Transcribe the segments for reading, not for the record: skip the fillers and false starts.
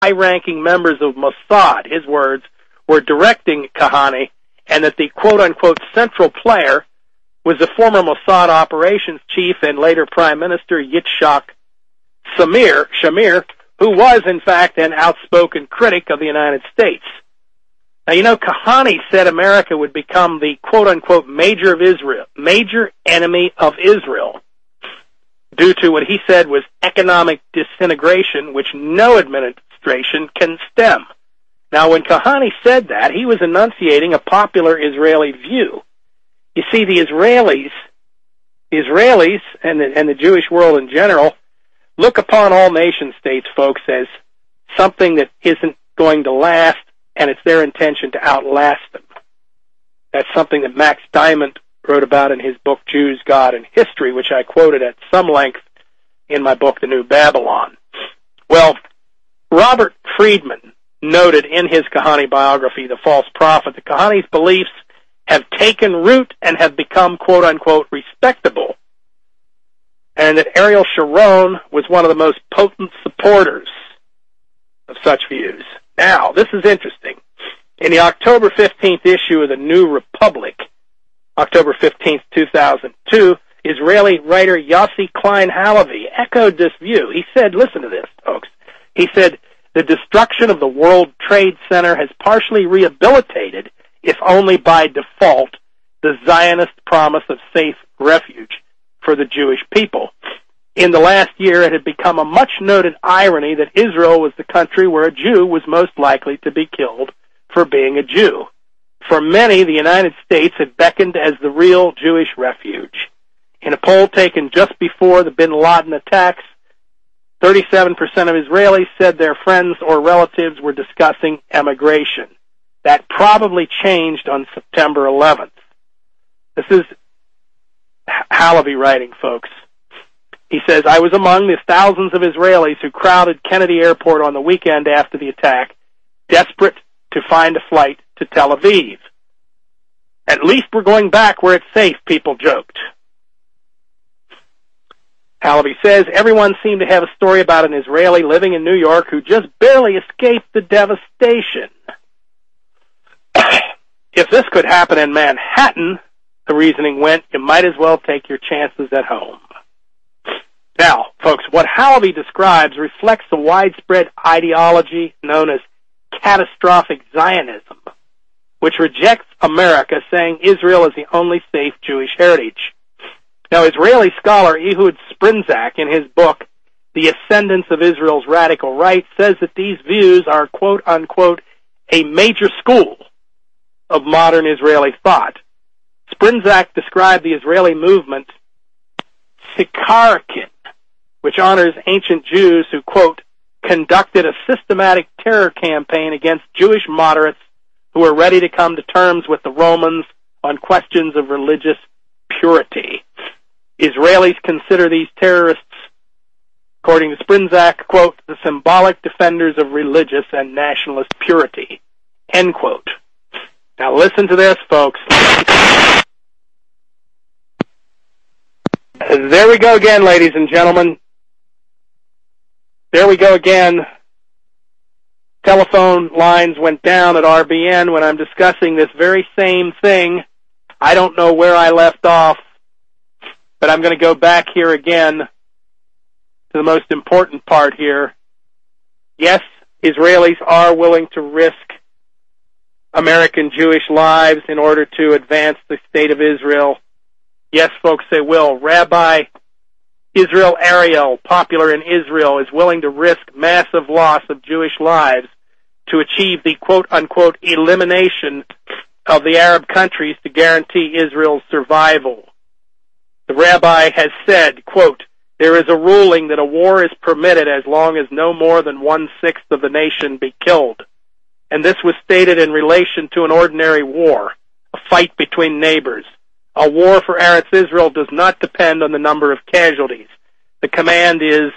high-ranking members of Mossad, his words, were directing Kahane, and that the quote-unquote central player was the former Mossad operations chief and later Prime Minister Yitzhak Shamir, who was, in fact, an outspoken critic of the United States. Now, you know, Kahane said America would become the quote-unquote major enemy of Israel, due to what he said was economic disintegration, which no administration can stem. Now, when Kahane said that, he was enunciating a popular Israeli view. You see, the Israelis and the Jewish world in general look upon all nation states, folks, as something that isn't going to last, and it's their intention to outlast them. That's something that Max Diamond wrote about in his book, Jews, God, and History, which I quoted at some length in my book, The New Babylon. Well, Robert Friedman noted in his Kahane biography, The False Prophet, that Kahane's beliefs have taken root and have become, quote-unquote, respectable, and that Ariel Sharon was one of the most potent supporters of such views. Now, this is interesting. In the October 15th issue of the New Republic, October 15th, 2002, Israeli writer Yossi Klein Halevi echoed this view. He said, listen to this, folks. He said, the destruction of the World Trade Center has partially rehabilitated, if only by default, the Zionist promise of safe refuge for the Jewish people. In the last year, it had become a much-noted irony that Israel was the country where a Jew was most likely to be killed for being a Jew. For many, the United States had beckoned as the real Jewish refuge. In a poll taken just before the bin Laden attacks, 37% of Israelis said their friends or relatives were discussing emigration. That probably changed on September 11th. This is Halevi writing, folks. He says, I was among the thousands of Israelis who crowded Kennedy Airport on the weekend after the attack, desperate to find a flight to Tel Aviv. At least we're going back where it's safe, people joked. Halevi says, everyone seemed to have a story about an Israeli living in New York who just barely escaped the devastation. If this could happen in Manhattan, the reasoning went, you might as well take your chances at home. Now, folks, what Halevi describes reflects the widespread ideology known as catastrophic Zionism, which rejects America, saying Israel is the only safe Jewish heritage. Now, Israeli scholar Ehud Sprinzak, in his book, The Ascendance of Israel's Radical Right, says that these views are, quote-unquote, a major school of modern Israeli thought. Sprinzak described the Israeli movement Sikarkin, which honors ancient Jews who, quote, conducted a systematic terror campaign against Jewish moderates who were ready to come to terms with the Romans on questions of religious purity. Israelis consider these terrorists, according to Sprinzak, quote, the symbolic defenders of religious and nationalist purity, end quote. Now listen to this, folks. There we go again, ladies and gentlemen. There we go again. Telephone lines went down at RBN when I'm discussing this very same thing. I don't know where I left off, but I'm going to go back here again to the most important part here. Yes, Israelis are willing to risk American Jewish lives in order to advance the state of Israel. Yes, folks, they will. Rabbi Israel Ariel, popular in Israel, is willing to risk massive loss of Jewish lives to achieve the quote-unquote elimination of the Arab countries to guarantee Israel's survival. The rabbi has said, quote, there is a ruling that a war is permitted as long as no more than 1/6 of the nation be killed. And this was stated in relation to an ordinary war, a fight between neighbors. A war for Eretz Israel does not depend on the number of casualties. The command is,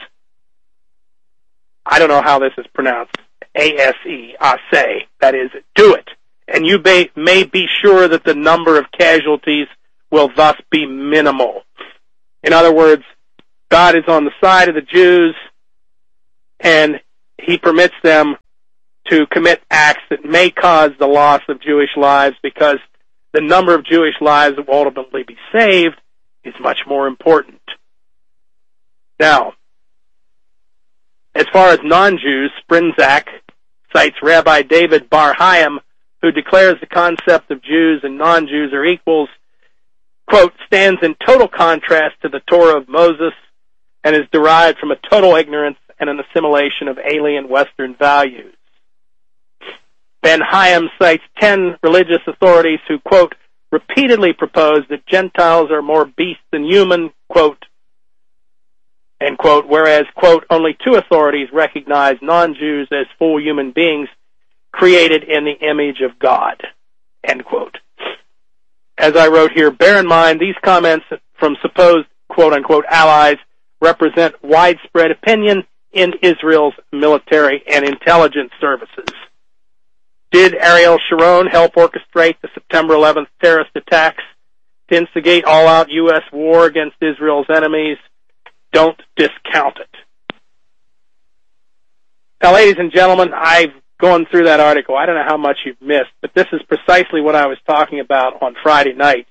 I don't know how this is pronounced, A-S-E, aseh, that is, do it. And you may be sure that the number of casualties will thus be minimal. In other words, God is on the side of the Jews, and he permits them to commit acts that may cause the loss of Jewish lives, because the number of Jewish lives that will ultimately be saved is much more important. Now, as far as non-Jews, Sprinzak cites Rabbi David Bar Hayim, who declares the concept of Jews and non-Jews are equals, quote, stands in total contrast to the Torah of Moses and is derived from a total ignorance and an assimilation of alien Western values. Ben Hayim cites 10 religious authorities who, quote, repeatedly propose that Gentiles are more beast than human, quote, end quote, whereas, quote, only 2 authorities recognize non-Jews as full human beings created in the image of God, end quote. As I wrote here, bear in mind these comments from supposed, quote-unquote, allies represent widespread opinion in Israel's military and intelligence services. Did Ariel Sharon help orchestrate the September 11th terrorist attacks to instigate all-out U.S. war against Israel's enemies? Don't discount it. Now, ladies and gentlemen, I've gone through that article. I don't know how much you've missed, but this is precisely what I was talking about on Friday night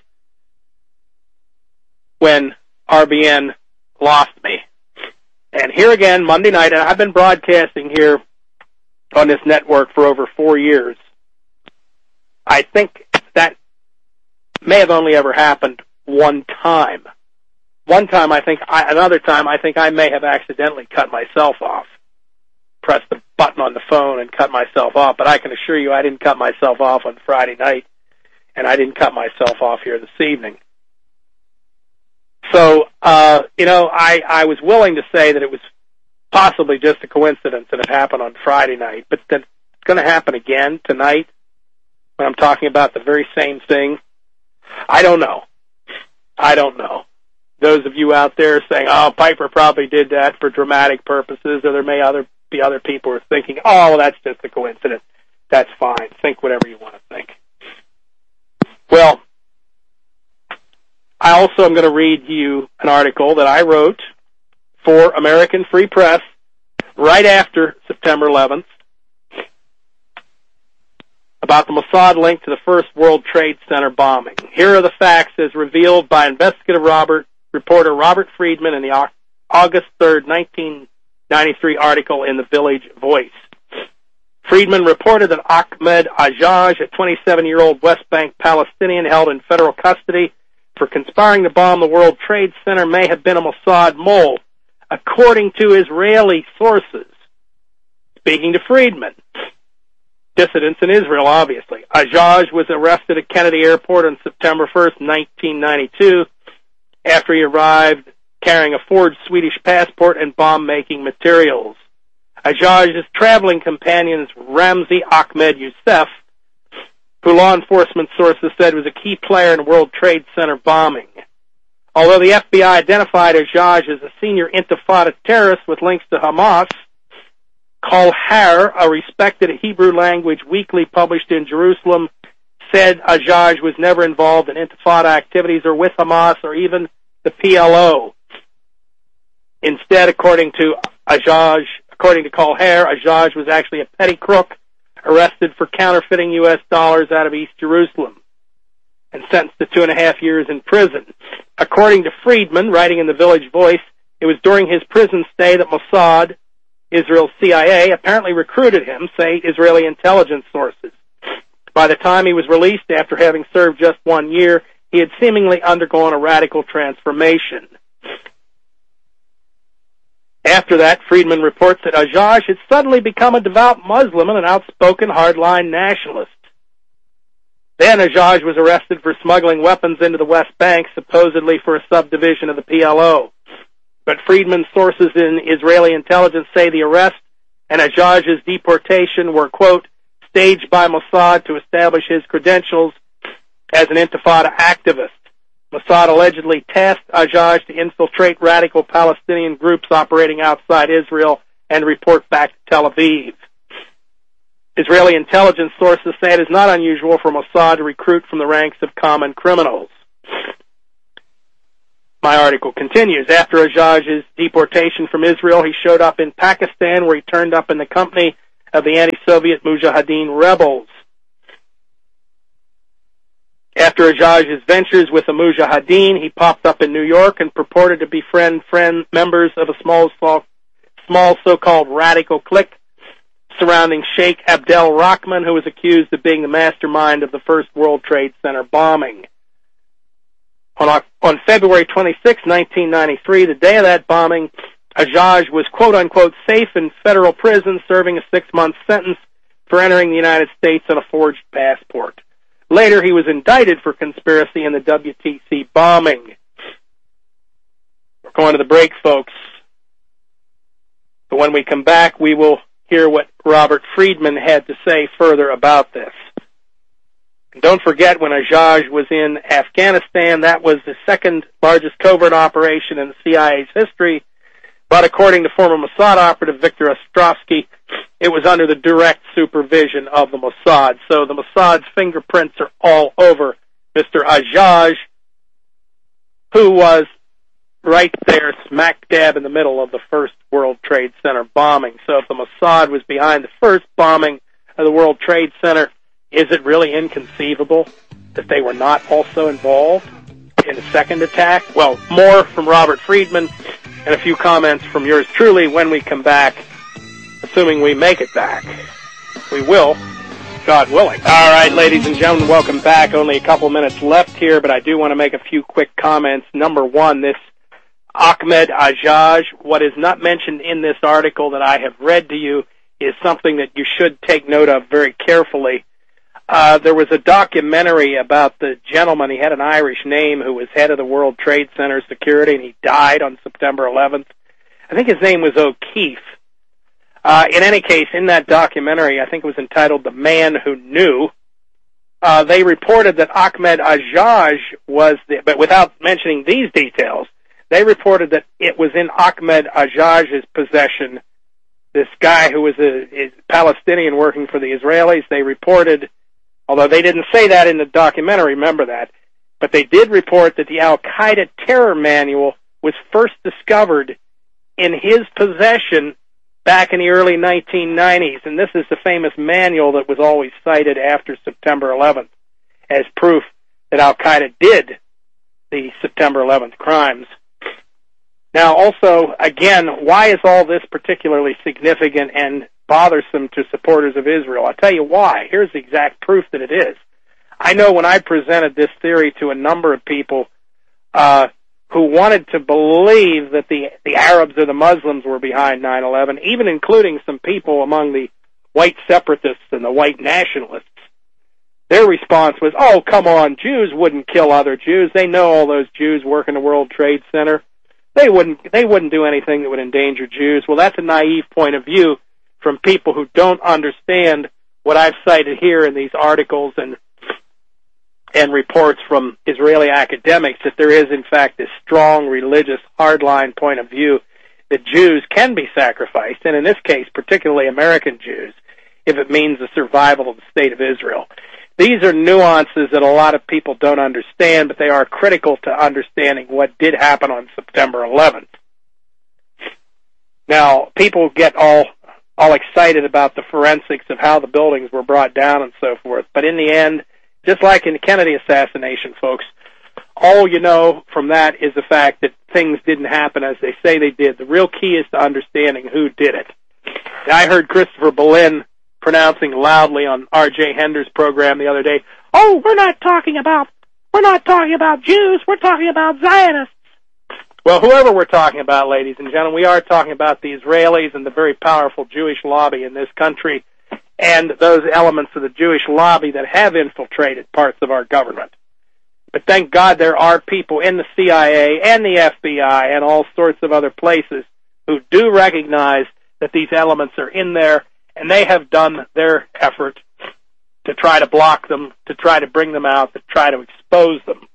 when RBN lost me. And here again, Monday night, and I've been broadcasting here on this network for over 4 years. I think that may have only ever happened one time. Another time, I think I may have accidentally cut myself off. Pressed the button on the phone and cut myself off, but I can assure you I didn't cut myself off on Friday night, and I didn't cut myself off here this evening. So, I was willing to say that it was possibly just a coincidence that it happened on Friday night, but that it's going to happen again tonight when I'm talking about the very same thing. I don't know. Those of you out there saying, oh, Piper probably did that for dramatic purposes, or there may be other people who are thinking, oh, well, that's just a coincidence. That's fine. Think whatever you want to think. Well, I also am going to read you an article that I wrote for American Free Press right after September 11th about the Mossad link to the first World Trade Center bombing. Here are the facts as revealed by investigative reporter Robert Friedman in the August 3rd, 1993 article in the Village Voice. Friedman reported that Ahmed Ajaj, a 27-year-old West Bank Palestinian held in federal custody for conspiring to bomb the World Trade Center, may have been a Mossad mole, according to Israeli sources. Speaking to Friedman, dissidents in Israel, obviously. Ajaj was arrested at Kennedy Airport on September 1st, 1992, after he arrived carrying a forged Swedish passport and bomb-making materials. Ajaj's traveling companion is Ramzi Ahmed Youssef, who law enforcement sources said was a key player in World Trade Center bombing. Although the FBI identified Ajaj as a senior Intifada terrorist with links to Hamas, Kol Har, a respected Hebrew-language weekly published in Jerusalem, said Ajaj was never involved in Intifada activities or with Hamas or even the PLO. Instead, according to Kol Har, Ajaj was actually a petty crook arrested for counterfeiting U.S. dollars out of East Jerusalem and sentenced to 2.5 years in prison. According to Friedman, writing in the Village Voice, it was during his prison stay that Mossad, Israel's CIA, apparently recruited him, say Israeli intelligence sources. By the time he was released after having served just 1 year, he had seemingly undergone a radical transformation. After that, Friedman reports that Ajaj had suddenly become a devout Muslim and an outspoken hardline nationalist. Then Ajaj was arrested for smuggling weapons into the West Bank, supposedly for a subdivision of the PLO. But Friedman's sources in Israeli intelligence say the arrest and Ajaj's deportation were, quote, staged by Mossad to establish his credentials as an Intifada activist. Mossad allegedly tasked Ajaj to infiltrate radical Palestinian groups operating outside Israel and report back to Tel Aviv. Israeli intelligence sources say it is not unusual for Mossad to recruit from the ranks of common criminals. My article continues. After Ajaj's deportation from Israel, he showed up in Pakistan, where he turned up in the company of the anti-Soviet Mujahideen rebels. After Ajaj's ventures with the Mujahideen, he popped up in New York and purported to befriend members of a small so-called radical clique surrounding Sheikh Abdel Rahman, who was accused of being the mastermind of the first World Trade Center bombing. On February 26, 1993, the day of that bombing, Ajaj was quote-unquote safe in federal prison, serving a 6-month sentence for entering the United States on a forged passport. Later, he was indicted for conspiracy in the WTC bombing. We're going to the break, folks. But when we come back, we will hear what Robert Friedman had to say further about this. And don't forget, when Ajaj was in Afghanistan, that was the second largest covert operation in the CIA's history. But according to former Mossad operative Victor Ostrovsky, it was under the direct supervision of the Mossad. So the Mossad's fingerprints are all over Mr. Ajaj, who was right there smack dab in the middle of the first World Trade Center bombing. So if the Mossad was behind the first bombing of the World Trade Center, is it really inconceivable that they were not also involved in the second attack? Well, more from Robert Friedman and a few comments from yours truly when we come back, assuming we make it back. We will, God willing. All right, ladies and gentlemen, welcome back. Only a couple minutes left here, but I do want to make a few quick comments. Number one, this Ahmed Ajaj, what is not mentioned in this article that I have read to you is something that you should take note of very carefully. There was a documentary about the gentleman, he had an Irish name, who was head of the World Trade Center security, and he died on September 11th. I think his name was O'Keefe. In any case, in that documentary, I think it was entitled The Man Who Knew, they reported that Ahmed Ajaj was, but without mentioning these details, they reported that it was in Ahmed Ajaj's possession, this guy who was a Palestinian working for the Israelis. They reported, although they didn't say that in the documentary, remember that, but they did report that the Al-Qaeda terror manual was first discovered in his possession back in the early 1990s, and this is the famous manual that was always cited after September 11th as proof that Al-Qaeda did the September 11th crimes. Now, also, again, why is all this particularly significant and bothersome to supporters of Israel? I'll tell you why. Here's the exact proof that it is. I know when I presented this theory to a number of people who wanted to believe that the Arabs or the Muslims were behind 9/11, even including some people among the white separatists and the white nationalists, their response was, oh, come on, Jews wouldn't kill other Jews. They know all those Jews work in the World Trade Center. They wouldn't do anything that would endanger Jews. Well, that's a naive point of view from people who don't understand what I've cited here in these articles and reports from Israeli academics, that there is, in fact, this strong religious hardline point of view that Jews can be sacrificed, and in this case, particularly American Jews, if it means the survival of the state of Israel. These are nuances that a lot of people don't understand, but they are critical to understanding what did happen on September 11th. Now, people get all excited about the forensics of how the buildings were brought down and so forth, but in the end, just like in the Kennedy assassination, folks, all you know from that is the fact that things didn't happen as they say they did. The real key is to understanding who did it. Now, I heard Christopher Berlin pronouncing loudly on R.J. Hender's program the other day, oh, we're not talking about Jews, we're talking about Zionists. Well, whoever we're talking about, ladies and gentlemen, we are talking about the Israelis and the very powerful Jewish lobby in this country and those elements of the Jewish lobby that have infiltrated parts of our government. But thank God there are people in the CIA and the FBI and all sorts of other places who do recognize that these elements are in there, and they have done their effort to try to block them, to try to bring them out, to try to expose them.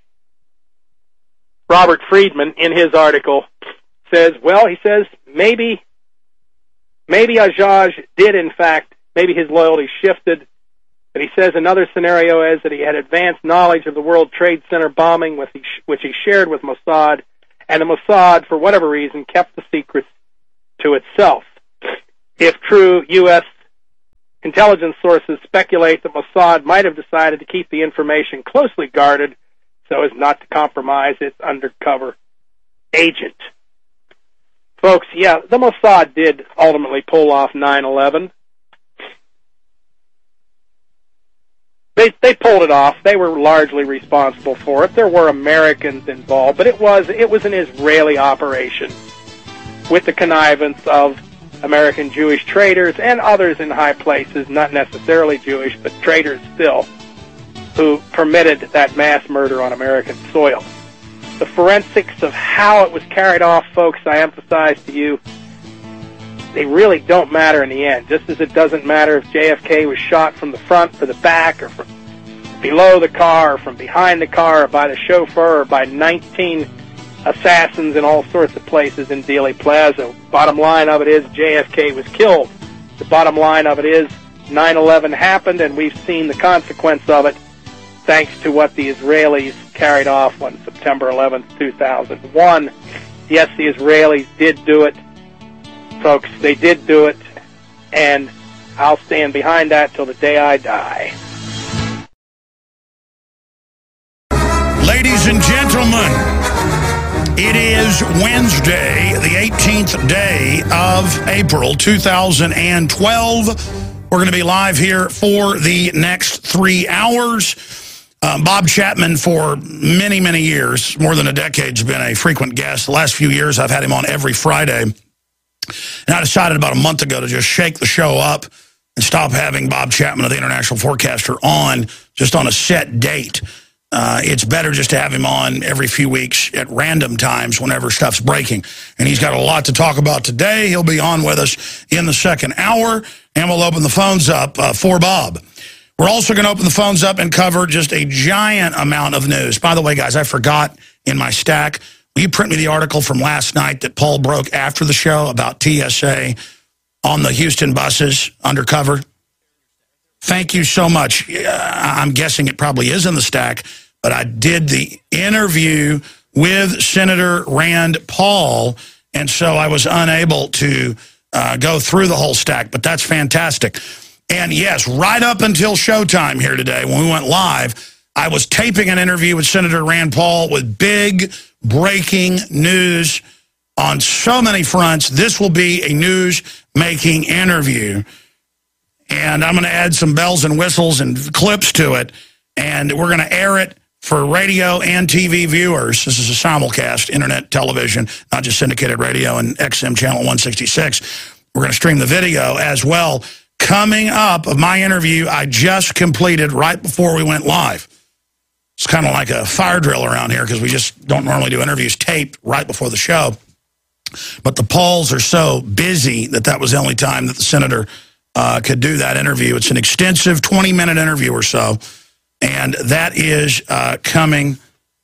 Robert Friedman, in his article, says, maybe Ajaj did, in fact, maybe his loyalty shifted, But he says another scenario is that he had advanced knowledge of the World Trade Center bombing, which he shared with Mossad, and the Mossad, for whatever reason, kept the secrets to itself. If true, U.S. intelligence sources speculate that Mossad might have decided to keep the information closely guarded so as not to compromise its undercover agent. Folks, yeah, the Mossad did ultimately pull off 9/11. They pulled it off. They were largely responsible for it. There were Americans involved, but it was an Israeli operation with the connivance of American Jewish traders and others in high places, not necessarily Jewish, but traders still, who permitted that mass murder on American soil. The forensics of how it was carried off, folks, I emphasize to you, they really don't matter in the end, just as it doesn't matter if JFK was shot from the front or the back or from below the car or from behind the car or by the chauffeur or by 19 assassins in all sorts of places in Dealey Plaza. Bottom line of it is JFK was killed. The bottom line of it is 9/11 happened, and we've seen the consequence of it thanks to what the Israelis carried off on September 11th, 2001. Yes, the Israelis did do it. Folks, they did do it, and I'll stand behind that till the day I die. Ladies and gentlemen, it is Wednesday, the 18th day of April 2012. We're going to be live here for the next 3 hours. Bob Chapman, for many, many years, more than a decade, has been a frequent guest. The last few years, I've had him on every Friday. And I decided about a month ago to just shake the show up and stop having Bob Chapman of the International Forecaster on just on a set date. It's better just to have him on every few weeks at random times whenever stuff's breaking. And he's got a lot to talk about today. He'll be on with us in the second hour, and we'll open the phones up for Bob. We're also going to open the phones up and cover just a giant amount of news. By the way, guys, I forgot in my stack, will you print me the article from last night that Paul broke after the show about TSA on the Houston buses undercover? Thank you so much. I'm guessing it probably is in the stack, but I did the interview with Senator Rand Paul, and so I was unable to go through the whole stack, but that's fantastic. And yes, right up until showtime here today, when we went live, I was taping an interview with Senator Rand Paul with big breaking news on so many fronts. This will be a news-making interview. And I'm going to add some bells and whistles and clips to it, and we're going to air it for radio and TV viewers. This is a simulcast, internet television, not just syndicated radio and XM channel 166. We're going to stream the video as well. Coming up of my interview I just completed right before we went live. It's kind of like a fire drill around here because we just don't normally do interviews taped right before the show. But the Pauls are so busy that was the only time that the senator could do that interview. It's an extensive 20-minute interview or so, and that is coming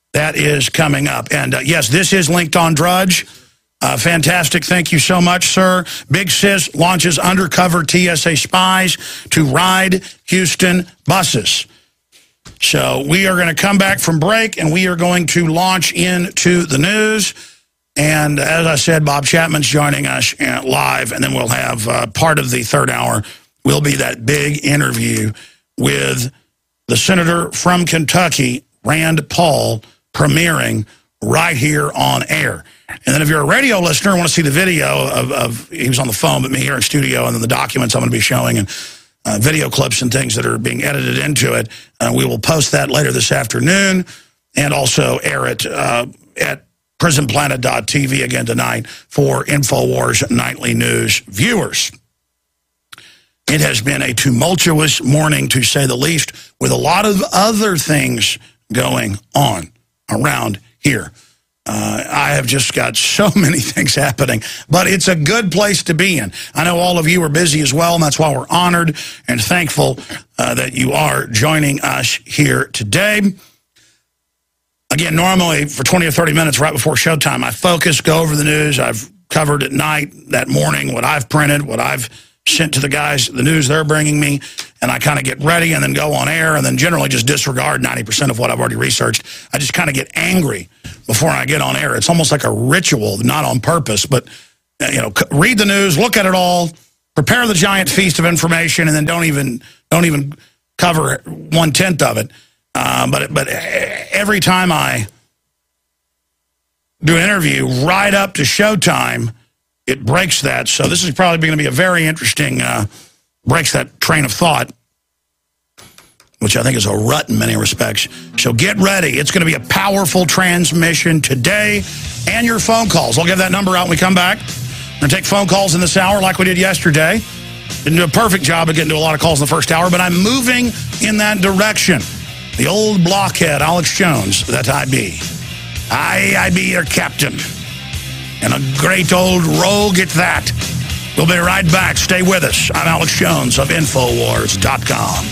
up. And yes, this is linked on Drudge. Fantastic. Thank you so much, sir. Big Sis launches undercover TSA spies to ride Houston buses. So we are going to come back from break, and we are going to launch into the news. And as I said, Bob Chapman's joining us live, and then we'll have part of the third hour will be that big interview with the senator from Kentucky, Rand Paul, premiering right here on air. And then if you're a radio listener and want to see the video of he was on the phone, but me here in studio, and then the documents I'm going to be showing and video clips and things that are being edited into it, we will post that later this afternoon and also air it at prisonplanet.tv again tonight for InfoWars Nightly News viewers. It has been a tumultuous morning, to say the least, with a lot of other things going on around here. I have just got so many things happening, but it's a good place to be in. I know all of you are busy as well, and that's why we're honored and thankful that you are joining us here today. Again, normally for 20 or 30 minutes right before showtime, I focus, go over the news. I've covered at night, that morning, what I've printed, what I've sent to the guys, the news they're bringing me. and I kind of get ready and then go on air and then generally just disregard 90% of what I've already researched. I just kind of get angry before I get on air. It's almost like a ritual, not on purpose, but read the news, look at it all, prepare the giant feast of information, and then don't even cover 1/10 of it. But every time I do an interview right up to showtime, it breaks that. So this is probably going to be a very interesting, breaks that train of thought, which I think is a rut in many respects. So get ready. It's going to be a powerful transmission today, and your phone calls. I'll give that number out when we come back. We're going to take phone calls in this hour like we did yesterday. Didn't do a perfect job of getting to a lot of calls in the first hour, but I'm moving in that direction. The old blockhead, Alex Jones, that I be. I be your captain. And a great old rogue at that. We'll be right back. Stay with us. I'm Alex Jones of Infowars.com.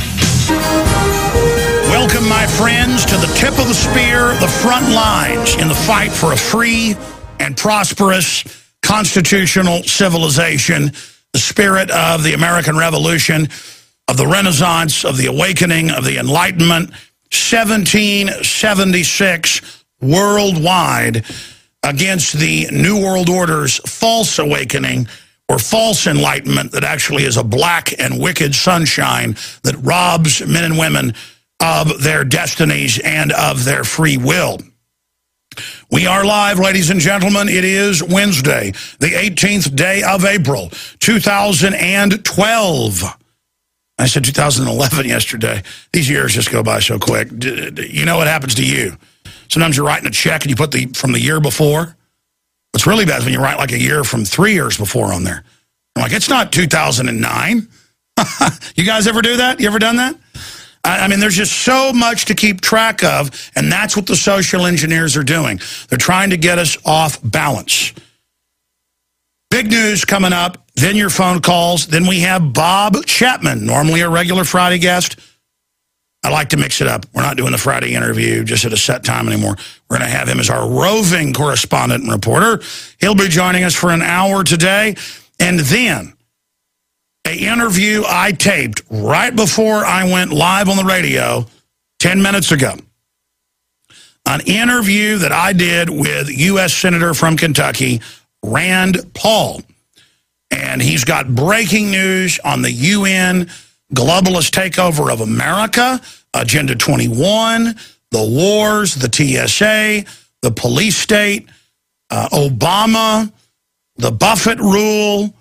Welcome, my friends, to the tip of the spear, the front lines in the fight for a free and prosperous constitutional civilization, the spirit of the American Revolution, of the Renaissance, of the awakening, of the Enlightenment, 1776 worldwide against the New World Order's false awakening or false enlightenment that actually is a black and wicked sunshine that robs men and women of their destinies and of their free will. We are live, ladies and gentlemen. It is Wednesday, the 18th day of April, 2012. I said 2011 yesterday. These years just go by so quick. You know what happens to you? Sometimes you're writing a check and you put from the year before. What's really bad is when you write like a year from 3 years before on there. I'm like, it's not 2009. You guys ever do that? You ever done that? I mean, there's just so much to keep track of, and that's what the social engineers are doing. They're trying to get us off balance. Big news coming up, then your phone calls. Then we have Bob Chapman, normally a regular Friday guest. I like to mix it up. We're not doing the Friday interview just at a set time anymore. We're going to have him as our roving correspondent and reporter. He'll be joining us for an hour today. And then an interview I taped right before I went live on the radio 10 minutes ago. An interview that I did with U.S. Senator from Kentucky, Rand Paul. And he's got breaking news on the UN globalist takeover of America, Agenda 21, the wars, the TSA, the police state, Obama, the Buffett rule.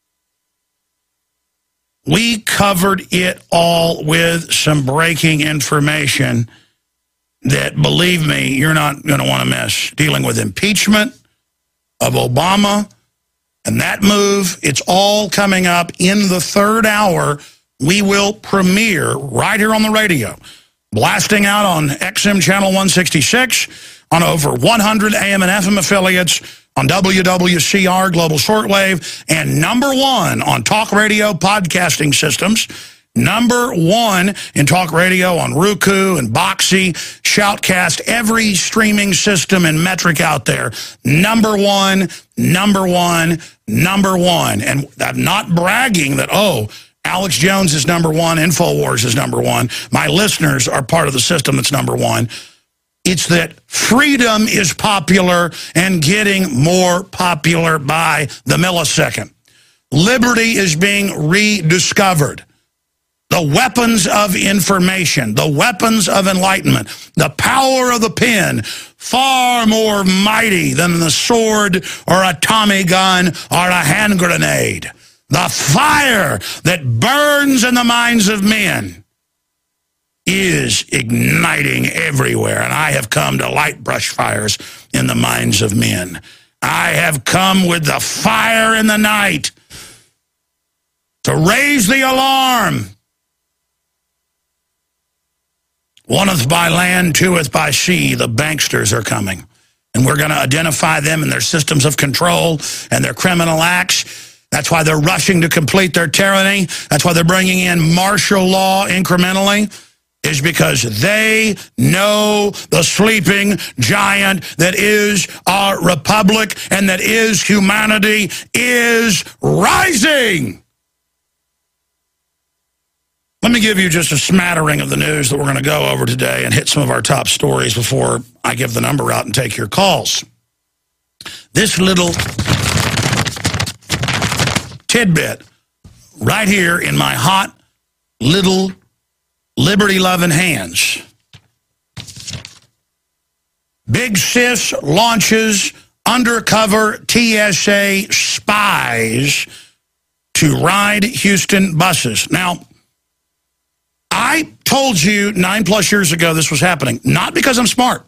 We covered it all with some breaking information that, believe me, you're not going to want to miss. Dealing with impeachment of Obama and that move, it's all coming up in the third hour. We will premiere right here on the radio, blasting out on XM Channel 166, on over 100 AM and FM affiliates, on WWCR Global Shortwave, and #1 on talk radio podcasting systems, #1 in talk radio on Roku and Boxy, Shoutcast, every streaming system and metric out there. #1, #1, #1. And I'm not bragging that, oh, Alex Jones is #1, Infowars is #1. My listeners are part of the system that's #1. It's that freedom is popular and getting more popular by the millisecond. Liberty is being rediscovered. The weapons of information, the weapons of enlightenment, the power of the pen, far more mighty than the sword or a Tommy gun or a hand grenade. The fire that burns in the minds of men is igniting everywhere, and I have come to light brush fires in the minds of men. I have come with the fire in the night to raise the alarm. Oneth by land, twoeth by sea, the banksters are coming. And we're going to identify them and their systems of control and their criminal acts. That's why they're rushing to complete their tyranny. That's why they're bringing in martial law incrementally, is because they know the sleeping giant that is our republic and that is humanity is rising. Let me give you just a smattering of the news that we're going to go over today and hit some of our top stories before I give the number out and take your calls. This little tidbit right here in my hot little liberty-loving hands. Big Sis launches undercover TSA spies to ride Houston buses. Now, I told you 9+ years ago this was happening, not because I'm smart.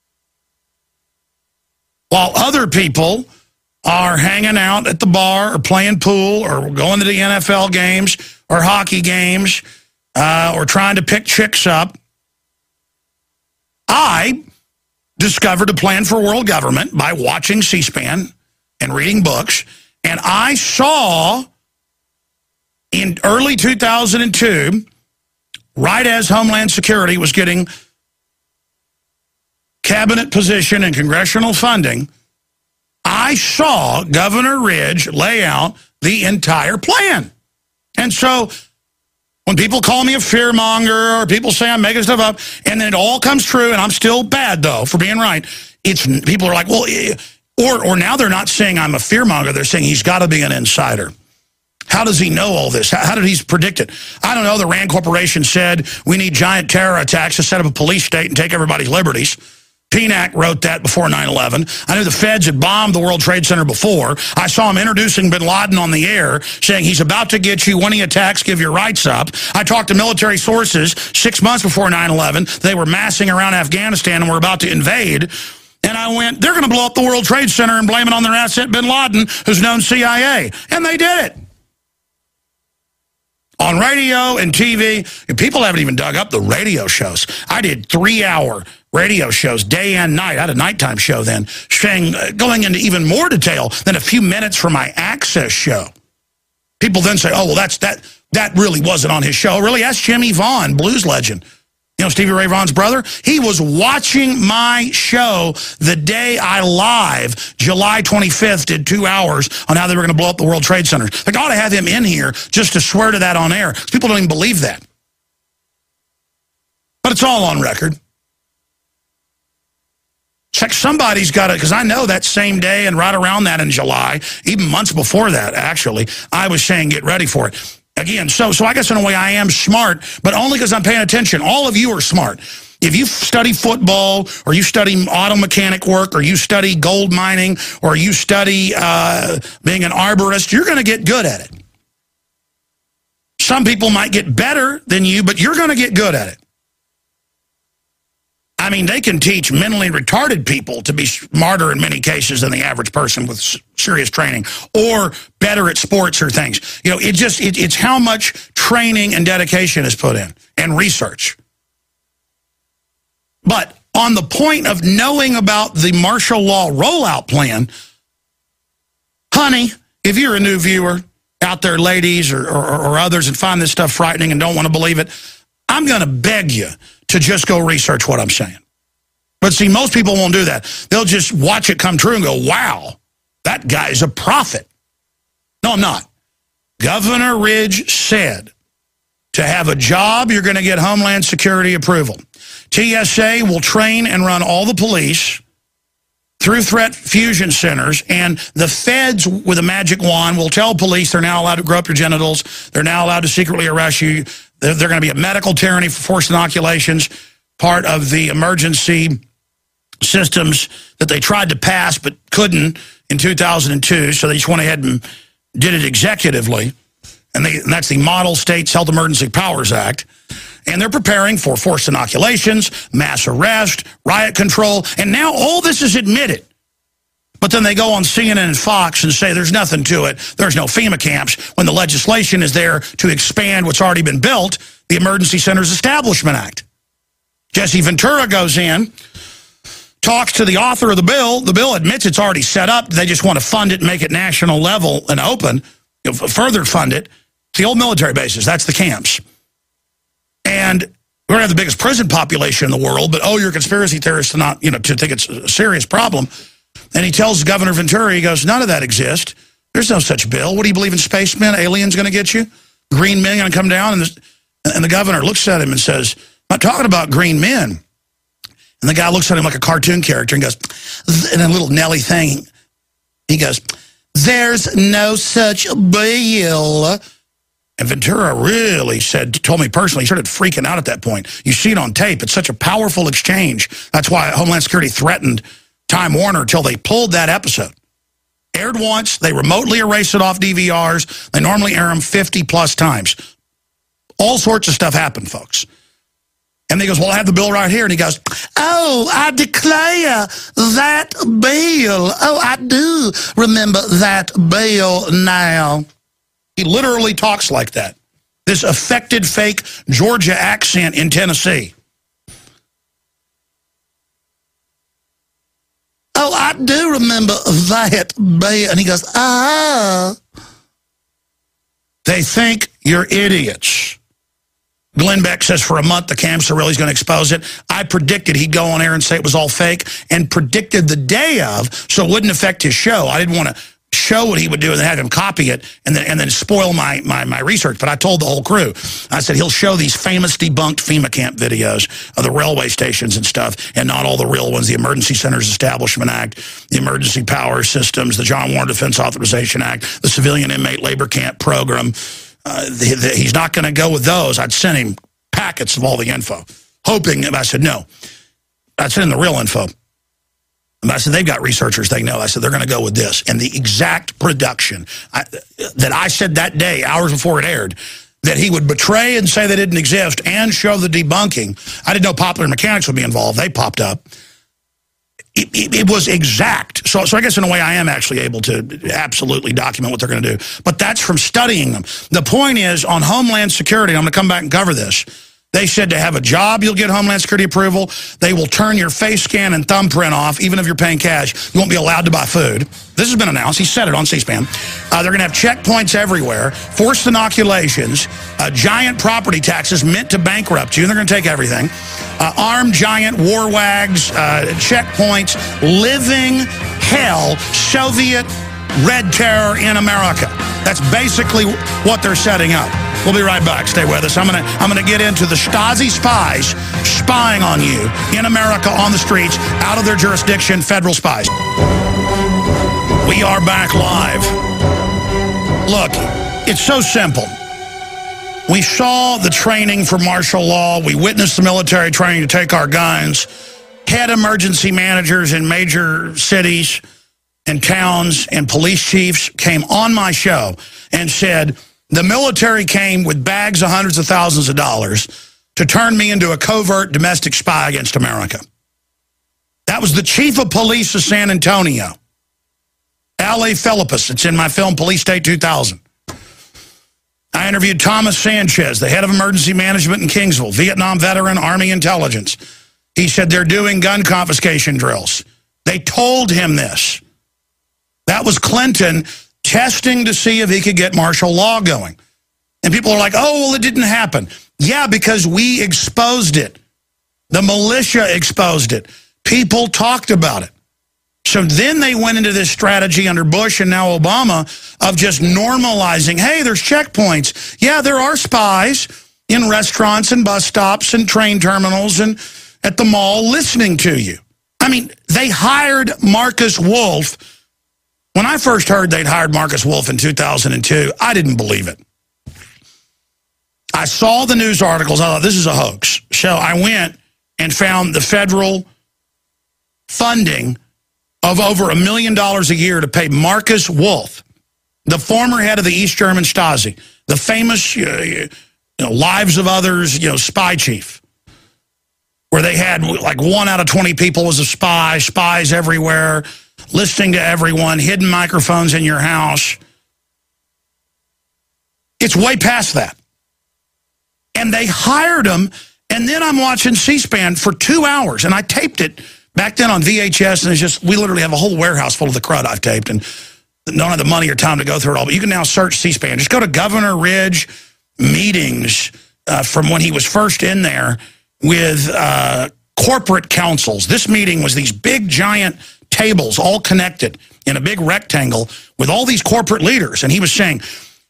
While other people are hanging out at the bar or playing pool or going to the NFL games or hockey games or trying to pick chicks up, I discovered a plan for world government by watching C-SPAN and reading books, and I saw in early 2002, right as Homeland Security was getting cabinet position and congressional funding, I saw Governor Ridge lay out the entire plan. And so when people call me a fearmonger or people say I'm making stuff up, and then it all comes true, and I'm still bad, though, for being right, people are like, well, or now they're not saying I'm a fearmonger. They're saying he's got to be an insider. How does he know all this? How did he predict it? I don't know. The Rand Corporation said we need giant terror attacks to set up a police state and take everybody's liberties. PNAC wrote that before 9/11. I knew the feds had bombed the World Trade Center before. I saw him introducing bin Laden on the air, saying he's about to get you. When he attacks, give your rights up. I talked to military sources 6 months before 9/11. They were massing around Afghanistan and were about to invade. And I went, they're going to blow up the World Trade Center and blame it on their asset, bin Laden, who's known CIA. And they did it. On radio and TV, people haven't even dug up the radio shows. I did 3-hour radio shows day and night. I had a nighttime show then, going into even more detail than a few minutes from my Access show. People then say, oh, well, that really wasn't on his show. Really, that's Jimmy Vaughn, blues legend. You know, Stevie Ray Vaughan's brother? He was watching my show the day I live, July 25th, did 2 hours on how they were going to blow up the World Trade Center. They got to have him in here just to swear to that on air. People don't even believe that. But it's all on record. Check, somebody's got it, because I know that same day and right around that in July, even months before that, actually, I was saying get ready for it. Again, so I guess in a way I am smart, but only because I'm paying attention. All of you are smart. If you study football, or you study auto mechanic work, or you study gold mining, or you study being an arborist, you're going to get good at it. Some people might get better than you, but you're going to get good at it. I mean, they can teach mentally retarded people to be smarter in many cases than the average person with serious training, or better at sports or things. You know, it's how much training and dedication is put in, and research. But on the point of knowing about the martial law rollout plan, honey, if you're a new viewer out there, ladies or others, and find this stuff frightening and don't want to believe it, I'm going to beg you to just go research what I'm saying. But see, most people won't do that. They'll just watch it come true and go, wow, that guy's a prophet. No, I'm not. Governor Ridge said, to have a job, you're going to get Homeland Security approval. TSA will train and run all the police through threat fusion centers, and the feds with a magic wand will tell police they're now allowed to grow up your genitals, they're now allowed to secretly arrest you, they're going to be a medical tyranny for forced inoculations, part of the emergency systems that they tried to pass but couldn't in 2002, so they just went ahead and did it executively, and that's the Model States Health Emergency Powers Act. And they're preparing for forced inoculations, mass arrest, riot control, and now all this is admitted. But then they go on CNN and Fox and say there's nothing to it, there's no FEMA camps, when the legislation is there to expand what's already been built, the Emergency Centers Establishment Act. Jesse Ventura goes in, talks to the author of the bill admits it's already set up, they just want to fund it and make it national level and open, further fund it. It's the old military bases, that's the camps. And we're going to have the biggest prison population in the world, but, oh, you're a conspiracy theorist to not, to think it's a serious problem. And he tells Governor Ventura, he goes, none of that exists. There's no such bill. What do you believe in spacemen? Aliens going to get you? Green men going to come down? And And the governor looks at him and says, I'm not talking about green men. And the guy looks at him like a cartoon character and goes, in a little Nelly thing, he goes, there's no such bill. And Ventura really told me personally, he started freaking out at that point. You see it on tape. It's such a powerful exchange. That's why Homeland Security threatened Time Warner until they pulled that episode. Aired once. They remotely erase it off DVRs. They normally air them 50-plus times. All sorts of stuff happened, folks. And he goes, well, I have the bill right here. And he goes, oh, I declare that bill. Oh, I do remember that bill now. He literally talks like that. This affected fake Georgia accent in Tennessee. Oh, I do remember that bill. And he goes, ah. They think you're idiots. Glenn Beck says for a month the camps are really going to expose it. I predicted he'd go on air and say it was all fake and predicted the day of so it wouldn't affect his show. I didn't want to show what he would do and then have him copy it and then spoil my research. But I told the whole crew, I said he'll show these famous debunked FEMA camp videos of the railway stations and stuff and not all the real ones, the Emergency Centers Establishment Act, the Emergency Power Systems, the John Warren Defense Authorization Act, the Civilian Inmate Labor Camp Program. He's not going to go with those. I'd sent him packets of all the info, hoping, and I said, no. I'd send him the real info. And I said, they've got researchers, they know. I said, they're going to go with this. And the exact production that I said that day, hours before it aired, that he would betray and say they didn't exist and show the debunking. I didn't know Popular Mechanics would be involved. They popped up. It was exact. So I guess in a way I am actually able to absolutely document what they're going to do. But that's from studying them. The point is, on Homeland Security, I'm going to come back and cover this. They said to have a job, you'll get Homeland Security approval. They will turn your face scan and thumbprint off, even if you're paying cash. You won't be allowed to buy food. This has been announced. He said it on C-SPAN. They're going to have checkpoints everywhere, forced inoculations, giant property taxes meant to bankrupt you, and they're going to take everything. Armed giant war wags, checkpoints, living hell, Soviet red terror in America. That's basically what they're setting up. We'll be right back. Stay with us. I'm gonna get into the Stasi spies spying on you in America, on the streets, out of their jurisdiction, federal spies. We are back live. Look, it's so simple. We saw the training for martial law. We witnessed the military training to take our guns. Head emergency managers in major cities and towns and police chiefs came on my show and said, the military came with bags of hundreds of thousands of dollars to turn me into a covert domestic spy against America. That was the chief of police of San Antonio, L.A. Philippus. It's in my film Police State 2000. I interviewed Thomas Sanchez, the head of emergency management in Kingsville, Vietnam veteran, Army intelligence. He said they're doing gun confiscation drills. They told him this. That was Clinton testing to see if he could get martial law going. And people are like, oh, well, it didn't happen. Yeah, because we exposed it. The militia exposed it. People talked about it. So then they went into this strategy under Bush and now Obama of just normalizing, hey, there's checkpoints. Yeah, there are spies in restaurants and bus stops and train terminals and at the mall listening to you. I mean, they hired Marcus Wolf. When I first heard they'd hired Marcus Wolf in 2002, I didn't believe it. I saw the news articles. I thought, this is a hoax. So I went and found the federal funding of over $1 million a year to pay Marcus Wolf, the former head of the East German Stasi, the famous Lives of Others spy chief, where they had like 1 out of 20 people was a spy, spies everywhere, listening to everyone, hidden microphones in your house. It's way past that. And they hired him, and then I'm watching C-SPAN for 2 hours, and I taped it back then on VHS, and it's just, we literally have a whole warehouse full of the crud I've taped, and don't have the money or time to go through it all, but you can now search C-SPAN. Just go to Governor Ridge meetings from when he was first in there with corporate councils. This meeting was these big, giant tables all connected in a big rectangle with all these corporate leaders. And he was saying,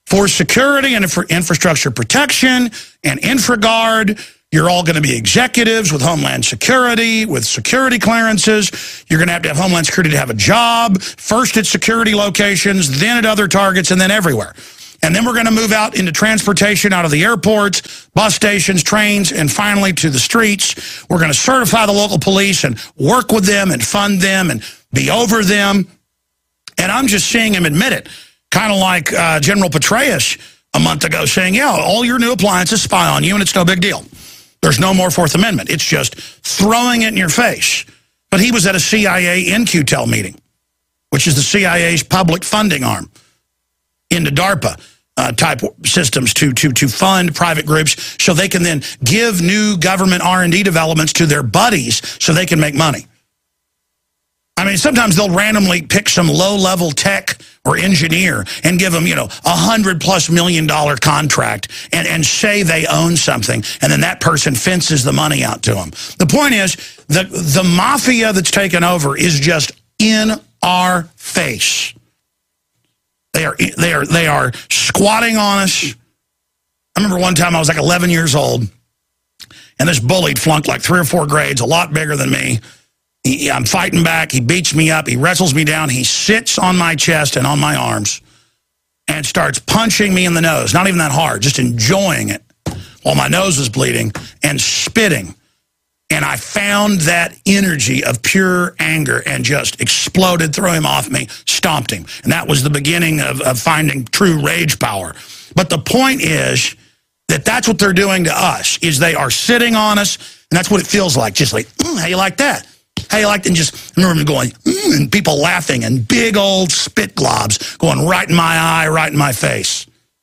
for security and for infrastructure protection and InfraGard. You're all going to be executives with Homeland Security, with security clearances. You're going to have Homeland Security to have a job, first at security locations, then at other targets, and then everywhere. And then we're going to move out into transportation out of the airports, bus stations, trains, and finally to the streets. We're going to certify the local police and work with them and fund them and be over them. And I'm just seeing him admit it, kind of like General Petraeus a month ago saying, yeah, all your new appliances spy on you and it's no big deal. There's no more Fourth Amendment. It's just throwing it in your face. But he was at a CIA NQTEL meeting, which is the CIA's public funding arm into DARPA type systems to fund private groups so they can then give new government R&D developments to their buddies so they can make money. I mean, sometimes they'll randomly pick some low-level tech or engineer and give them, $100+ million contract and say they own something, and then that person fences the money out to them. The point is, the mafia that's taken over is just in our face. They are squatting on us. I remember one time I was like 11 years old, and this bully flunked like 3 or 4 grades, a lot bigger than me. I'm fighting back. He beats me up. He wrestles me down. He sits on my chest and on my arms and starts punching me in the nose. Not even that hard, just enjoying it while my nose was bleeding and spitting. And I found that energy of pure anger and just exploded, threw him off me, stomped him. And that was the beginning of finding true rage power. But the point is that that's what they're doing to us, is they are sitting on us, and that's what it feels like. Just like, how you like that? How you like that? And just I remember going, and people laughing, and big old spit globs going right in my eye, right in my face.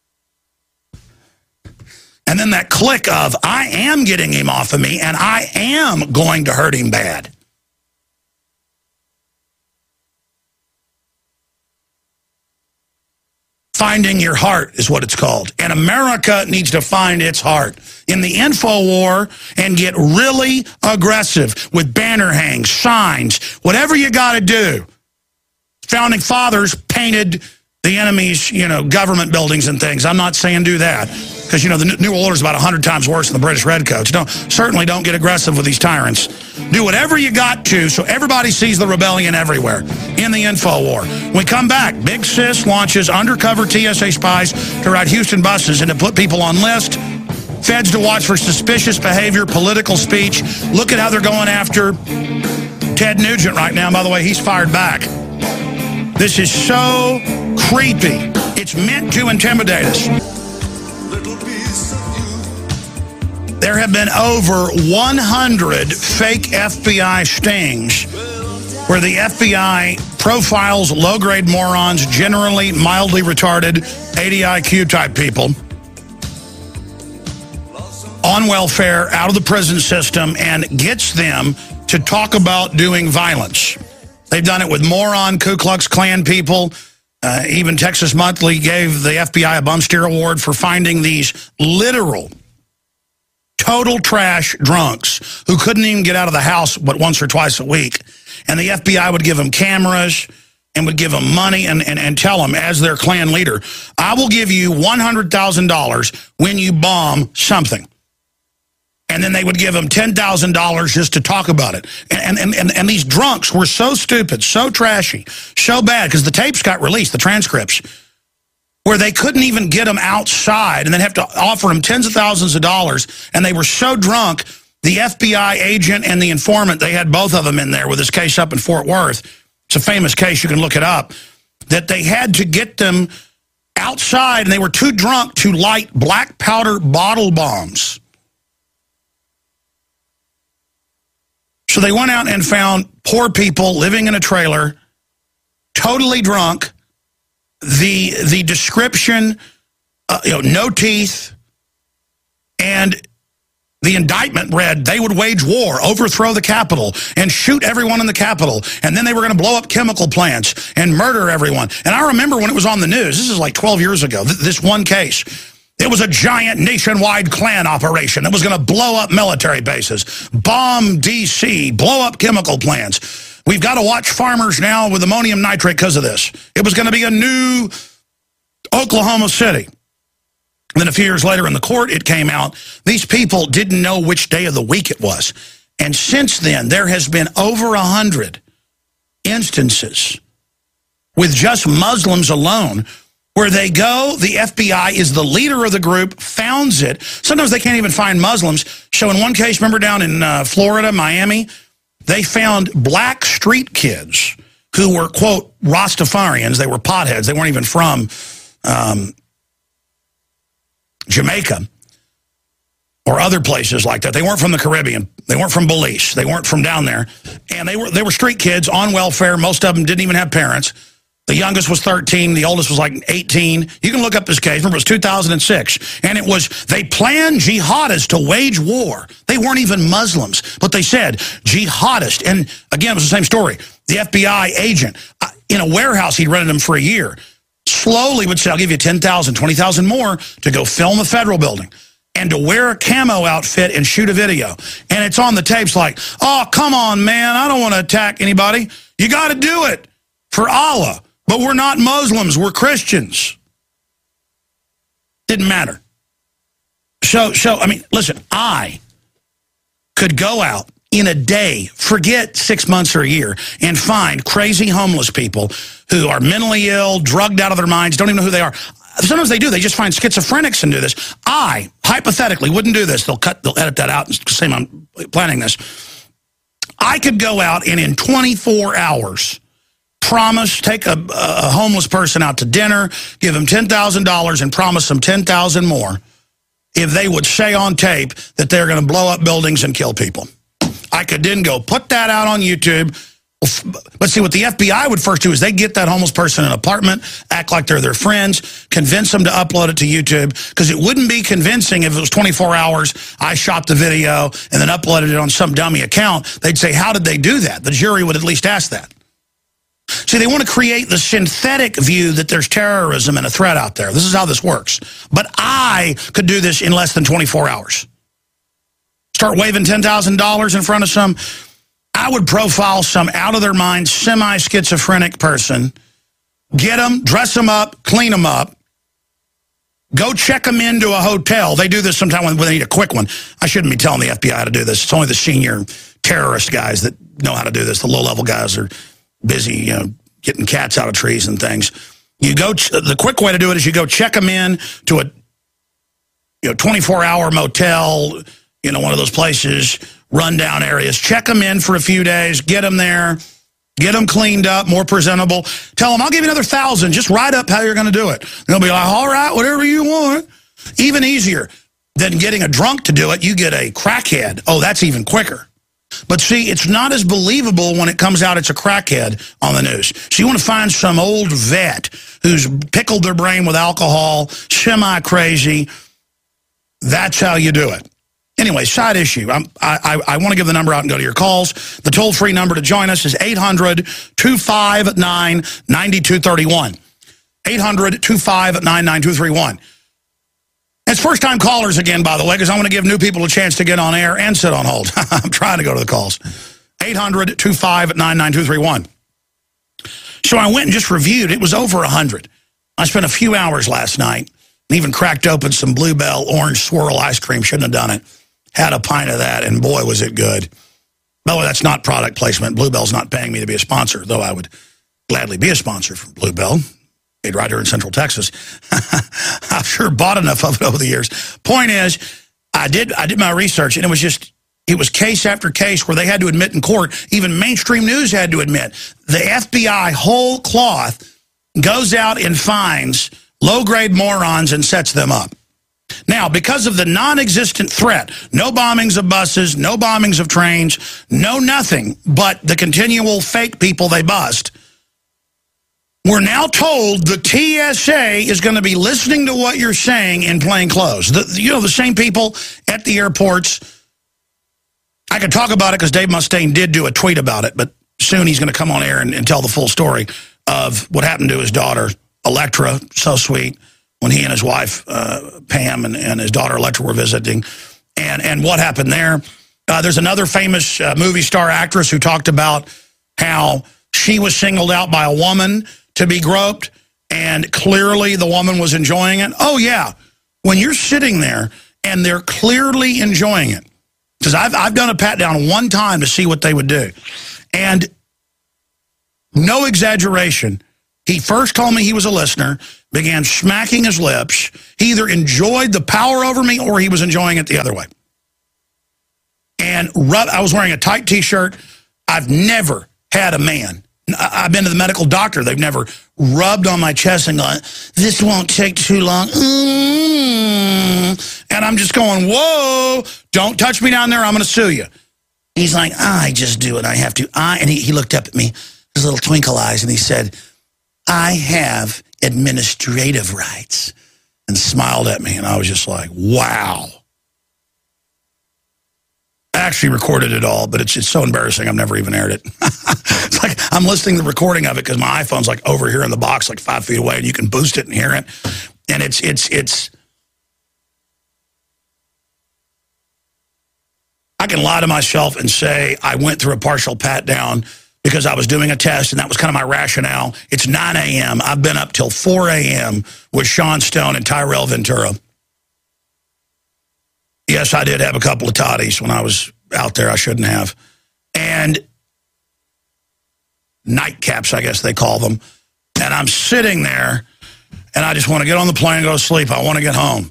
And then that click of, I am getting him off of me, and I am going to hurt him bad. Finding your heart is what it's called. And America needs to find its heart in the info war and get really aggressive with banner hangs, signs, whatever you got to do. Founding fathers painted the enemy's, government buildings and things. I'm not saying do that because, the New World Order is about 100 times worse than the British Redcoats. Certainly don't get aggressive with these tyrants. Do whatever you got to so everybody sees the rebellion everywhere in the info war. When we come back, Big Sis launches undercover TSA spies to ride Houston buses and to put people on list. Feds to watch for suspicious behavior, political speech. Look at how they're going after Ted Nugent right now. By the way, he's fired back. This is so creepy. It's meant to intimidate us. There have been over 100 fake FBI stings where the FBI profiles low-grade morons, generally mildly retarded, 80 IQ type people, on welfare, out of the prison system, and gets them to talk about doing violence. They've done it with moron Ku Klux Klan people. Even Texas Monthly gave the FBI a Bumsteer Award for finding these literal total trash drunks who couldn't even get out of the house but once or twice a week. And the FBI would give them cameras and would give them money and tell them, as their Klan leader, I will give you $100,000 when you bomb something. And then they would give them $10,000 just to talk about it. And these drunks were so stupid, so trashy, so bad, because the tapes got released, the transcripts, where they couldn't even get them outside and then have to offer them tens of thousands of dollars. And they were so drunk, the FBI agent and the informant, they had both of them in there with this case up in Fort Worth. It's a famous case, you can look it up, that they had to get them outside, and they were too drunk to light black powder bottle bombs. So they went out and found poor people living in a trailer, totally drunk. The description, no teeth, and the indictment read they would wage war, overthrow the Capitol, and shoot everyone in the Capitol. And then they were going to blow up chemical plants and murder everyone. And I remember when it was on the news, this is like 12 years ago, this one case. It was a giant nationwide Klan operation that was going to blow up military bases, bomb D.C., blow up chemical plants. We've got to watch farmers now with ammonium nitrate because of this. It was going to be a new Oklahoma City. And then a few years later in the court, it came out, these people didn't know which day of the week it was. And since then, there has been over 100 instances with just Muslims alone where they go, the FBI is the leader of the group, founds it. Sometimes they can't even find Muslims. So in one case, remember down in Florida, Miami, they found black street kids who were, quote, Rastafarians. They were potheads. They weren't even from Jamaica or other places like that. They weren't from the Caribbean. They weren't from Belize. They weren't from down there. And they were street kids on welfare. Most of them didn't even have parents. The youngest was 13. The oldest was like 18. You can look up this case. Remember, it was 2006. And it was, they planned jihadists to wage war. They weren't even Muslims, but they said jihadists. And again, it was the same story. The FBI agent, in a warehouse, he'd rented them for a year, slowly would say, I'll give you 10,000, 20,000 more to go film a federal building and to wear a camo outfit and shoot a video. And it's on the tapes like, oh, come on, man, I don't want to attack anybody. You got to do it for Allah. But we're not Muslims, we're Christians. Didn't matter. So I mean, listen, I could go out in a day, forget 6 months or a year, and find crazy homeless people who are mentally ill, drugged out of their minds, don't even know who they are. Sometimes they do. They just find schizophrenics and do this. I, hypothetically, wouldn't do this. They'll edit that out and say I'm planning this. I could go out and in 24 hours... promise, take a homeless person out to dinner, give them $10,000 and promise them $10,000 more if they would say on tape that they're going to blow up buildings and kill people. I could then go put that out on YouTube. But see, what the FBI would first do is they get that homeless person an apartment, act like they're their friends, convince them to upload it to YouTube, because it wouldn't be convincing if it was 24 hours, I shot the video and then uploaded it on some dummy account. They'd say, how did they do that? The jury would at least ask that. See, they want to create the synthetic view that there's terrorism and a threat out there. This is how this works. But I could do this in less than 24 hours. Start waving $10,000 in front of some. I would profile some out-of-their-mind, semi-schizophrenic person, get them, dress them up, clean them up, go check them into a hotel. They do this sometimes when they need a quick one. I shouldn't be telling the FBI how to do this. It's only the senior terrorist guys that know how to do this. The low-level guys are busy, you know, getting cats out of trees and things. You go. The quick way to do it is you go check them in to a 24-hour motel, one of those places, rundown areas. Check them in for a few days, get them there, get them cleaned up, more presentable. Tell them, I'll give you another 1,000. Just write up how you're going to do it. They'll be like, all right, whatever you want. Even easier than getting a drunk to do it, you get a crackhead. Oh, that's even quicker. But see, it's not as believable when it comes out it's a crackhead on the news. So you want to find some old vet who's pickled their brain with alcohol, semi-crazy. That's how you do it. Anyway, side issue. I want to give the number out and go to your calls. The toll-free number to join us is 800-259-9231. 800-259-9231. It's first-time callers again, by the way, because I want to give new people a chance to get on air and sit on hold. I'm trying to go to the calls. 800-259-9231. So I went and just reviewed. It was over 100. I spent a few hours last night and even cracked open some Bluebell orange swirl ice cream. Shouldn't have done it. Had a pint of that, and boy, was it good. By the way, that's not product placement. Bluebell's not paying me to be a sponsor, though I would gladly be a sponsor for Bluebell. Made right here in Central Texas. I've sure bought enough of it over the years. Point is, I did my research, and it was case after case where they had to admit in court, even mainstream news had to admit, the FBI whole cloth goes out and finds low-grade morons and sets them up. Now, because of the non-existent threat, no bombings of buses, no bombings of trains, no nothing but the continual fake people they bust, we're now told the TSA is going to be listening to what you're saying in plain clothes. The same people at the airports. I could talk about it because Dave Mustaine did do a tweet about it, but soon he's going to come on air and tell the full story of what happened to his daughter, Electra, so sweet, when he and his wife, Pam, and his daughter, Electra, were visiting, and what happened there. There's another famous movie star actress who talked about how she was singled out by a woman to be groped, and clearly the woman was enjoying it. Oh, yeah. when you're sitting there and they're clearly enjoying it. Because I've done a pat down one time to see what they would do. And no exaggeration, he first told me he was a listener, began smacking his lips. He either enjoyed the power over me or he was enjoying it the other way. And I was wearing a tight T-shirt. I've never had a man. I've been to the medical doctor. They've never rubbed on my chest and gone, this won't take too long. And I'm just going, whoa, don't touch me down there. I'm going to sue you. He's like, I just do it. I have to. And he looked up at me, his little twinkle eyes, and he said, I have administrative rights, and smiled at me. And I was just like, wow. I actually recorded it all, but it's so embarrassing I've never even aired it. It's like I'm listening to the recording of it because my iPhone's like over here in the box, like 5 feet away, and you can boost it and hear it. And it's I can lie to myself and say I went through a partial pat down because I was doing a test, and that was kind of my rationale. It's 9 a.m. I've been up till 4 a.m. with Sean Stone and Tyrell Ventura. Yes, I did have a couple of toddies when I was out there. I shouldn't have. And nightcaps, I guess they call them. And I'm sitting there, and I just want to get on the plane and go to sleep. I want to get home.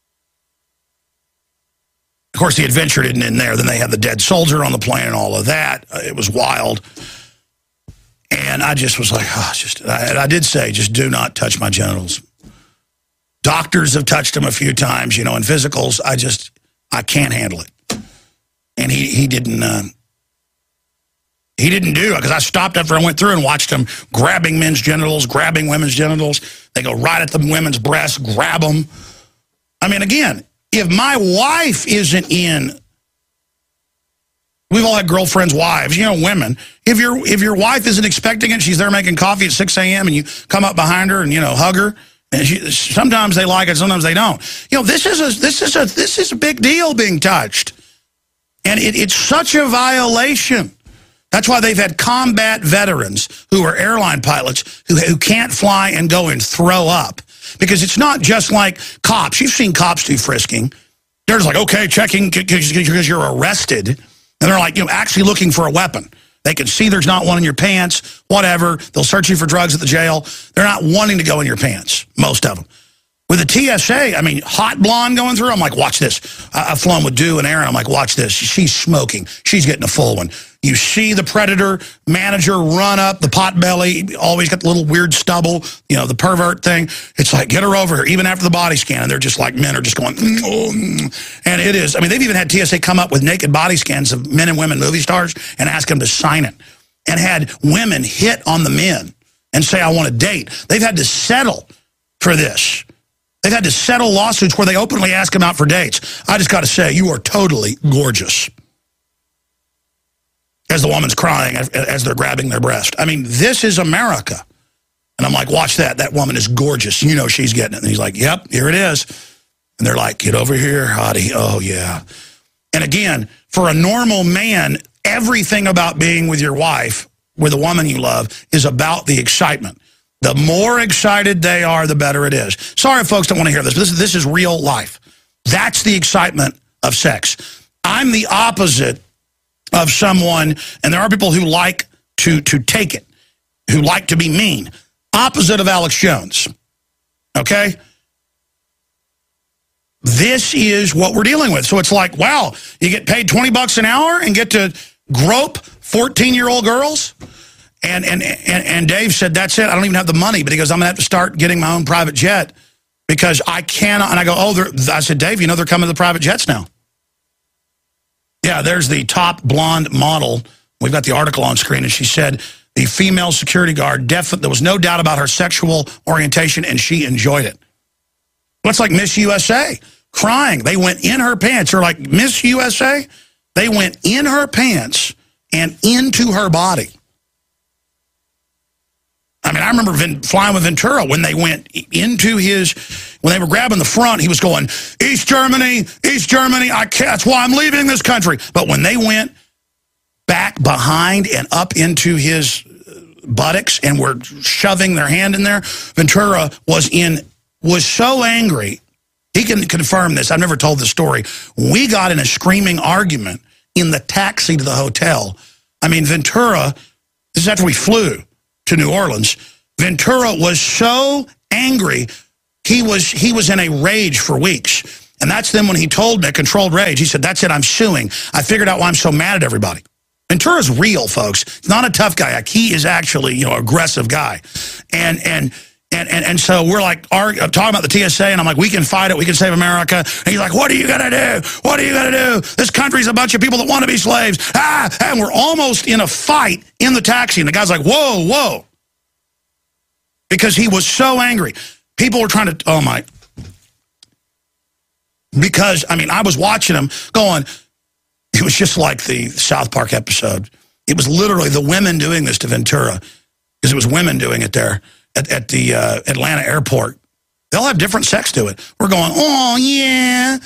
Of course, the adventure didn't end there. Then they had the dead soldier on the plane and all of that. It was wild. And I just was like, oh, I did say, just do not touch my genitals. Doctors have touched him a few times, you know, in physicals. I can't handle it. And he didn't do it, because I stopped after I went through and watched him grabbing men's genitals, grabbing women's genitals. They go right at the women's breasts, grab them. I mean, again, if my wife isn't in, we've all had girlfriends' wives, you know, women. If your wife isn't expecting it, she's there making coffee at 6 a.m. and you come up behind her and, you know, hug her. And sometimes they like it, sometimes they don't. You know, this is a big deal being touched. And it's such a violation. That's why they've had combat veterans who are airline pilots who can't fly and go and throw up. Because it's not just like cops. You've seen cops do frisking. They're just like, okay, checking because you're arrested. And they're like, you know, actually looking for a weapon. They can see there's not one in your pants, whatever. They'll search you for drugs at the jail. They're not wanting to go in your pants, most of them. With the TSA, I mean, hot blonde going through, I'm like, watch this. I've flown with Dew and Aaron. I'm like, watch this. She's smoking. She's getting a full one. You see the Predator manager run up, the pot belly, always got the little weird stubble, you know, the pervert thing. It's like, get her over here, even after the body scan. And they're just like, men are just going, and it is. I mean, they've even had TSA come up with naked body scans of men and women movie stars and ask them to sign it. And had women hit on the men and say, I want a date. They've had to settle for this. They've had to settle lawsuits where they openly ask them out for dates. I just got to say, you are totally gorgeous. As the woman's crying as they're grabbing their breast. I mean, this is America. And I'm like, watch that. That woman is gorgeous. You know she's getting it. And he's like, yep, here it is. And they're like, get over here, hottie. Oh, yeah. And again, for a normal man, everything about being with your wife, with a woman you love, is about the excitement. The more excited they are, the better it is. Sorry, folks don't want to hear this, but this is real life. That's the excitement of sex. I'm the opposite of someone, and there are people who like to take it, who like to be mean. Opposite of Alex Jones, okay? This is what we're dealing with. So it's like, wow, you get paid $20 an hour and get to grope 14-year-old girls? And Dave said, that's it. I don't even have the money. But he goes, I'm going to have to start getting my own private jet because I cannot. And I go, I said, Dave, you know they're coming to the private jets now. Yeah, there's the top blonde model. We've got the article on screen. And she said the female security guard, there was no doubt about her sexual orientation, and she enjoyed it. What's like Miss USA? Crying. They went in her pants. Or like Miss USA, they went in her pants and into her body. I mean, I remember flying with Ventura when they went into when they were grabbing the front, he was going, East Germany, that's why I'm leaving this country. But when they went back behind and up into his buttocks and were shoving their hand in there, Ventura was so angry. He can confirm this. I've never told this story. We got in a screaming argument in the taxi to the hotel. I mean, Ventura, this is after we flew to New Orleans. Ventura was so angry, he was in a rage for weeks. And that's then when he told me, a controlled rage, he said, that's it, I'm suing. I figured out why I'm so mad at everybody. Ventura's real, folks. He's not a tough guy. Like, he is actually, aggressive guy. And so we're like talking about the TSA, and I'm like, we can fight it, we can save America. And he's like, what are you going to do? What are you going to do? This country's a bunch of people that want to be slaves. And we're almost in a fight in the taxi. And the guy's like, whoa, whoa. Because he was so angry. People were trying to, oh my. Because, I mean, I was watching him going, it was just like the South Park episode. It was literally the women doing this to Ventura, because it was women doing it there at the Atlanta airport. They'll have different sex to it. We're going, oh, yeah,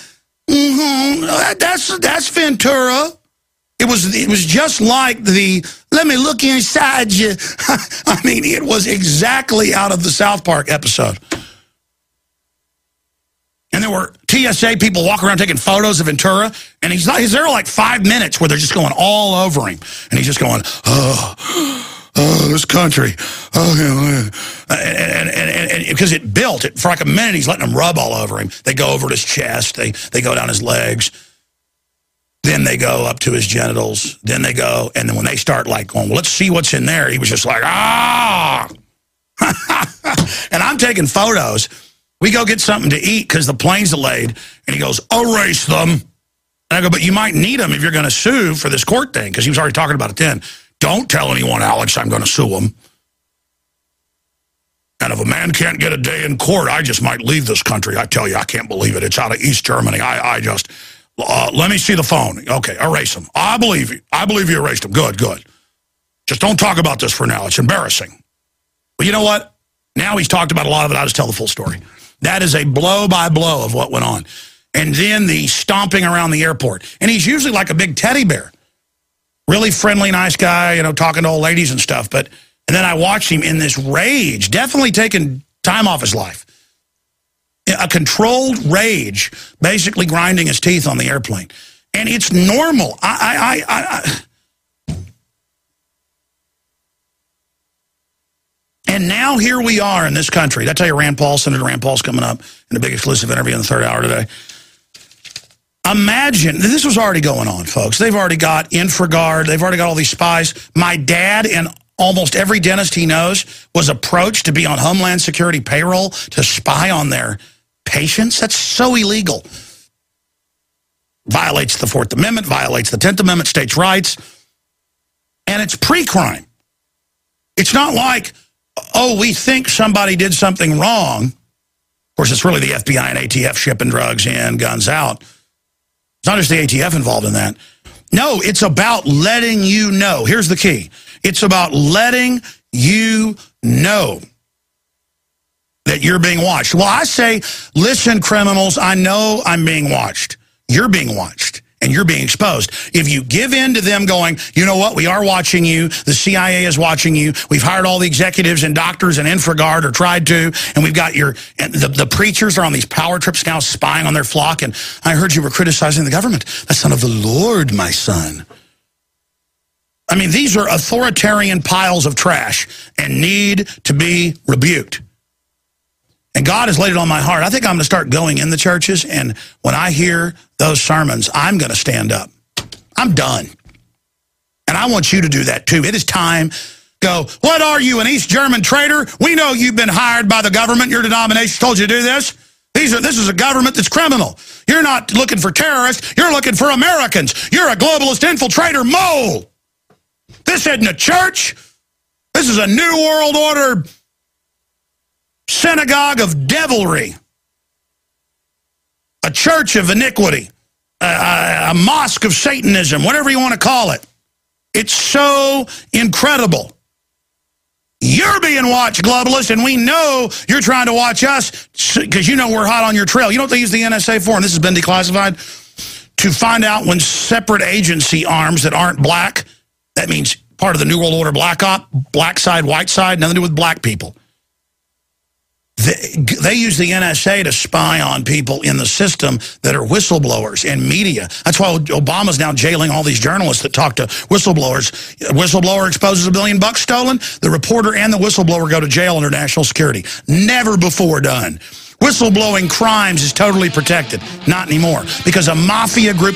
that's Ventura. It was just like the, let me look inside you. I mean, it was exactly out of the South Park episode. And there were TSA people walking around taking photos of Ventura, and he's there like 5 minutes where they're just going all over him, and he's just going, oh, this country, oh, and because it built it for like a minute, he's letting them rub all over him. They go over his chest, they go down his legs, then they go up to his genitals, then they go, and then when they start like going, well, let's see what's in there, he was just like, ah, and I'm taking photos. We go get something to eat because the plane's delayed. And he goes, erase them. And I go, but you might need them if you're going to sue for this court thing, because he was already talking about it then. Don't tell anyone, Alex, I'm going to sue him. And if a man can't get a day in court, I just might leave this country. I tell you, I can't believe it. It's out of East Germany. I just, let me see the phone. Okay, erase them. I believe you. I believe you erased them. Good, good. Just don't talk about this for now. It's embarrassing. But you know what? Now he's talked about a lot of it. I'll just tell the full story. That is a blow-by-blow of what went on. And then the stomping around the airport. And he's usually like a big teddy bear. Really friendly, nice guy, talking to old ladies and stuff. And then I watched him in this rage, definitely taking time off his life. A controlled rage, basically grinding his teeth on the airplane. And it's normal. And now here we are in this country. Did I tell you Senator Rand Paul's coming up in a big exclusive interview in the third hour today? Imagine, this was already going on, folks. They've already got InfraGard. They've already got all these spies. My dad and almost every dentist he knows was approached to be on Homeland Security payroll to spy on their patients. That's so illegal. Violates the 4th Amendment, violates the 10th Amendment, states' rights. And it's pre-crime. It's not like, oh, we think somebody did something wrong. Of course, it's really the FBI and ATF shipping drugs in, guns out. It's not just the ATF involved in that. No, it's about letting you know. Here's the key. It's about letting you know that you're being watched. Well, I say, listen, criminals, I know I'm being watched. You're being watched. And you're being exposed. If you give in to them going, you know what, we are watching you, the CIA is watching you, we've hired all the executives and doctors and InfraGard, or tried to, and we've got the preachers are on these power trips now spying on their flock, and I heard you were criticizing the government. That's not of the Lord, my son. I mean, these are authoritarian piles of trash and need to be rebuked. And God has laid it on my heart. I think I'm going to start going in the churches, and when I hear those sermons, I'm going to stand up. I'm done. And I want you to do that too. It is time. Go, what are you, an East German traitor? We know you've been hired by the government. Your denomination told you to do this. This is a government that's criminal. You're not looking for terrorists. You're looking for Americans. You're a globalist infiltrator mole. This isn't a church. This is a New World Order synagogue of devilry, a church of iniquity, a mosque of Satanism, whatever you want to call it. It's so incredible. You're being watched, globalists, and we know you're trying to watch us because you know we're hot on your trail. You know what they use the NSA for, and this has been declassified? To find out when separate agency arms that aren't black, that means part of the New World Order black op, black side, white side, nothing to do with black people. They use the NSA to spy on people in the system that are whistleblowers and media. That's why Obama's now jailing all these journalists that talk to whistleblowers. A whistleblower exposes $1 billion stolen. The reporter and the whistleblower go to jail under national security. Never before done. Whistleblowing crimes is totally protected. Not anymore. Because a mafia group